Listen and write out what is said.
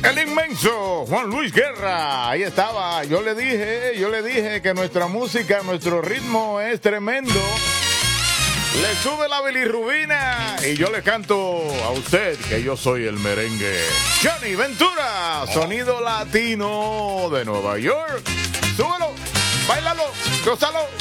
El inmenso Juan Luis Guerra, ahí estaba. Yo le dije que nuestra música, nuestro ritmo es tremendo. Le sube la bilirrubina y yo le canto a usted que yo soy el merengue. Johnny Ventura, sonido latino de Nueva York. Súbelo, báilalo, gózalo.